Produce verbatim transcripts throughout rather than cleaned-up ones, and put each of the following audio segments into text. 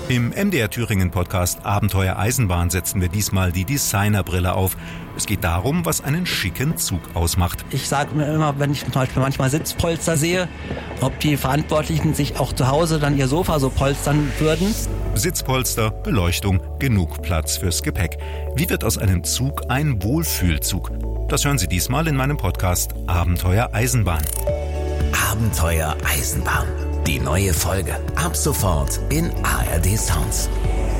Im M D R Thüringen Podcast Abenteuer Eisenbahn setzen wir diesmal die Designerbrille auf. Es geht darum, was einen schicken Zug ausmacht. Ich sage mir immer, wenn ich zum Beispiel manchmal Sitzpolster sehe, ob die Verantwortlichen sich auch zu Hause dann ihr Sofa so polstern würden. Sitzpolster, Beleuchtung, genug Platz fürs Gepäck. Wie wird aus einem Zug ein Wohlfühlzug? Das hören Sie diesmal in meinem Podcast Abenteuer Eisenbahn. Abenteuer Eisenbahn. Die neue Folge ab sofort in A R D Sounds.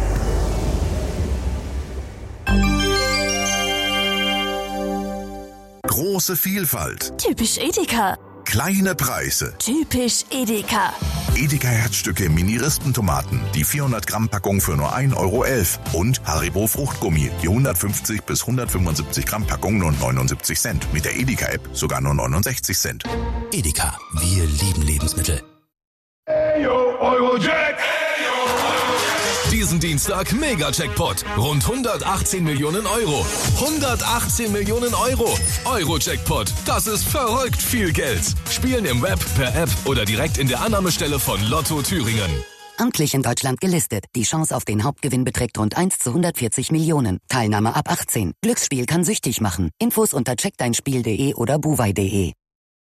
Große Vielfalt. Typisch Edeka. Kleine Preise. Typisch Edeka. Edeka Herzstücke Mini-Rispentomaten, die vierhundert Gramm Packung für nur ein Euro elf. Und Haribo Fruchtgummi, die hundertfünfzig bis hundertfünfundsiebzig Gramm Packung nur neunundsiebzig Cent. Mit der Edeka-App sogar nur neunundsechzig Cent. Edeka, wir lieben Lebensmittel. Eyo, Eurojack! Diesen Dienstag Mega-Jackpot. Rund hundertachtzehn Millionen Euro. hundertachtzehn Millionen Euro. Euro-Jackpot. Das ist verrückt viel Geld. Spielen im Web, per App oder direkt in der Annahmestelle von Lotto Thüringen. Amtlich in Deutschland gelistet. Die Chance auf den Hauptgewinn beträgt rund eins zu hundertvierzig Millionen. Teilnahme ab achtzehn. Glücksspiel kann süchtig machen. Infos unter check dein spiel punkt de oder buwei punkt de.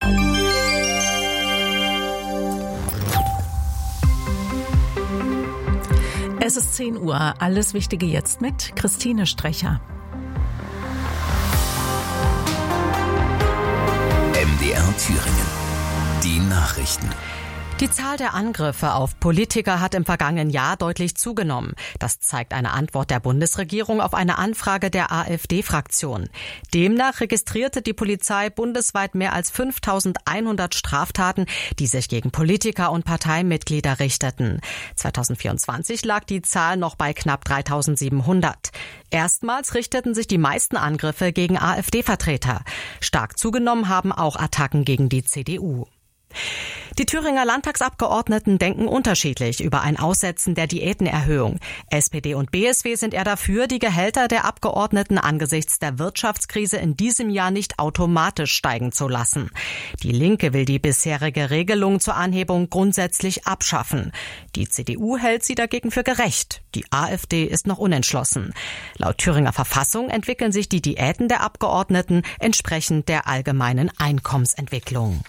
Es ist zehn Uhr. Alles Wichtige jetzt mit Christine Strecher. M D R Thüringen. Die Nachrichten. Die Zahl der Angriffe auf Politiker hat im vergangenen Jahr deutlich zugenommen. Das zeigt eine Antwort der Bundesregierung auf eine Anfrage der AfD-Fraktion. Demnach registrierte die Polizei bundesweit mehr als fünftausendeinhundert Straftaten, die sich gegen Politiker und Parteimitglieder richteten. zweitausendvierundzwanzig lag die Zahl noch bei knapp dreitausendsiebenhundert. Erstmals richteten sich die meisten Angriffe gegen AfD-Vertreter. Stark zugenommen haben auch Attacken gegen die C D U. Die Thüringer Landtagsabgeordneten denken unterschiedlich über ein Aussetzen der Diätenerhöhung. S P D und B S W sind eher dafür, die Gehälter der Abgeordneten angesichts der Wirtschaftskrise in diesem Jahr nicht automatisch steigen zu lassen. Die Linke will die bisherige Regelung zur Anhebung grundsätzlich abschaffen. Die C D U hält sie dagegen für gerecht. Die AfD ist noch unentschlossen. Laut Thüringer Verfassung entwickeln sich die Diäten der Abgeordneten entsprechend der allgemeinen Einkommensentwicklung.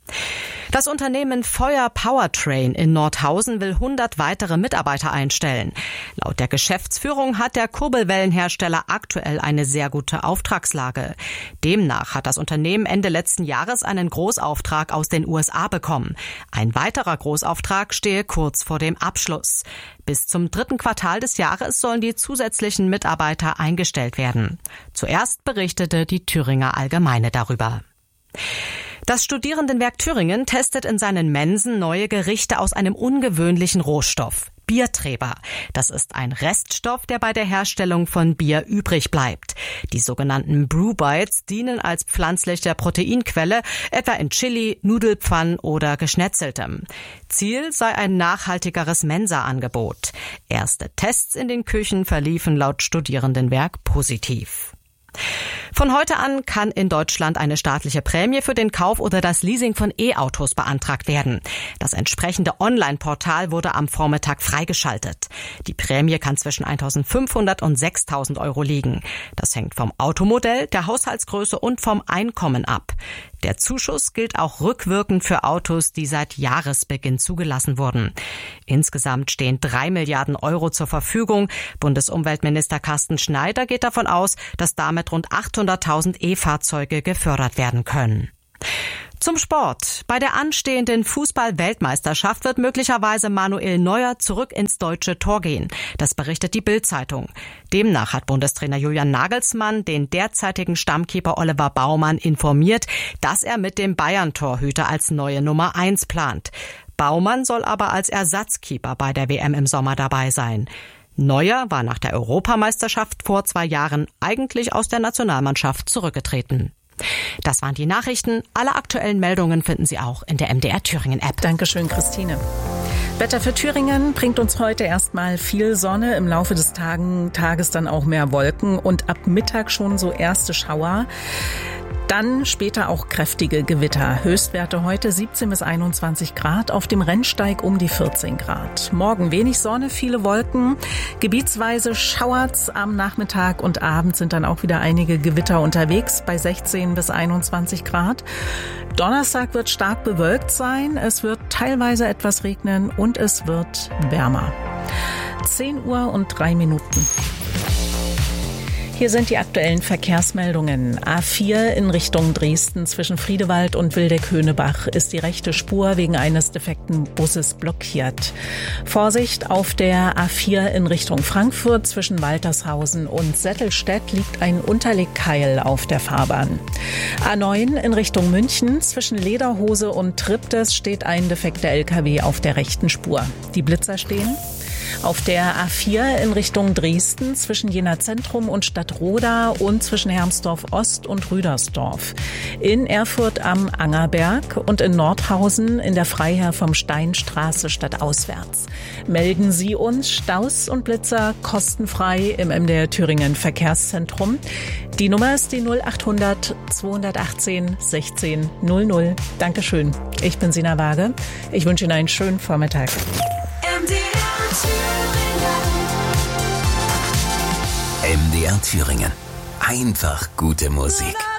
Das Unternehmen Feuer Powertrain in Nordhausen will hundert weitere Mitarbeiter einstellen. Laut der Geschäftsführung hat der Kurbelwellenhersteller aktuell eine sehr gute Auftragslage. Demnach hat das Unternehmen Ende letzten Jahres einen Großauftrag aus den U S A bekommen. Ein weiterer Großauftrag stehe kurz vor dem Abschluss. Bis zum dritten Quartal des Jahres sollen die zusätzlichen Mitarbeiter eingestellt werden. Zuerst berichtete die Thüringer Allgemeine darüber. Das Studierendenwerk Thüringen testet in seinen Mensen neue Gerichte aus einem ungewöhnlichen Rohstoff. Biertreber. Das ist ein Reststoff, der bei der Herstellung von Bier übrig bleibt. Die sogenannten Brewbites dienen als pflanzliche Proteinquelle, etwa in Chili, Nudelpfannen oder Geschnetzeltem. Ziel sei ein nachhaltigeres Mensa-Angebot. Erste Tests in den Küchen verliefen laut Studierendenwerk positiv. Von heute an kann in Deutschland eine staatliche Prämie für den Kauf oder das Leasing von E-Autos beantragt werden. Das entsprechende Online-Portal wurde am Vormittag freigeschaltet. Die Prämie kann zwischen eintausendfünfhundert und sechstausend Euro liegen. Das hängt vom Automodell, der Haushaltsgröße und vom Einkommen ab. Der Zuschuss gilt auch rückwirkend für Autos, die seit Jahresbeginn zugelassen wurden. Insgesamt stehen drei Milliarden Euro zur Verfügung. Bundesumweltminister Carsten Schneider geht davon aus, dass damit rund achthunderttausend E-Fahrzeuge gefördert werden können. Zum Sport. Bei der anstehenden Fußball-Weltmeisterschaft wird möglicherweise Manuel Neuer zurück ins deutsche Tor gehen. Das berichtet die Bild-Zeitung. Demnach hat Bundestrainer Julian Nagelsmann den derzeitigen Stammkeeper Oliver Baumann informiert, dass er mit dem Bayern-Torhüter als neue Nummer eins plant. Baumann soll aber als Ersatzkeeper bei der W M im Sommer dabei sein. Neuer war nach der Europameisterschaft vor zwei Jahren eigentlich aus der Nationalmannschaft zurückgetreten. Das waren die Nachrichten. Alle aktuellen Meldungen finden Sie auch in der M D R Thüringen App. Dankeschön, Christine. Wetter für Thüringen bringt uns heute erstmal viel Sonne, im Laufe des Tagen, Tages dann auch mehr Wolken und ab Mittag schon so erste Schauer. Dann später auch kräftige Gewitter. Höchstwerte heute siebzehn bis einundzwanzig Grad, auf dem Rennsteig um die vierzehn Grad. Morgen wenig Sonne, viele Wolken. Gebietsweise schauert's am Nachmittag und Abend sind dann auch wieder einige Gewitter unterwegs bei sechzehn bis einundzwanzig Grad. Donnerstag wird stark bewölkt sein. Es wird teilweise etwas regnen und es wird wärmer. zehn Uhr und drei Minuten. Hier sind die aktuellen Verkehrsmeldungen. A vier in Richtung Dresden zwischen Friedewald und Wildeck-Höhnebach ist die rechte Spur wegen eines defekten Busses blockiert. Vorsicht, auf der A vier in Richtung Frankfurt zwischen Waltershausen und Settelstedt liegt ein Unterlegkeil auf der Fahrbahn. A neun in Richtung München zwischen Lederhose und Triptes steht ein defekter L K W auf der rechten Spur. Die Blitzer stehen. Auf der A vier in Richtung Dresden zwischen Jena Zentrum und Stadtroda und zwischen Hermsdorf Ost und Rüdersdorf. In Erfurt am Angerberg und in Nordhausen in der Freiherr vom Steinstraße stadtauswärts. Melden Sie uns Staus und Blitzer kostenfrei im M D R Thüringen Verkehrszentrum. Die Nummer ist die null achthundert zweihundertachtzehn sechzehn null null. Dankeschön. Ich bin Sina Waage. Ich wünsche Ihnen einen schönen Vormittag. M D R Thüringen. Einfach gute Musik.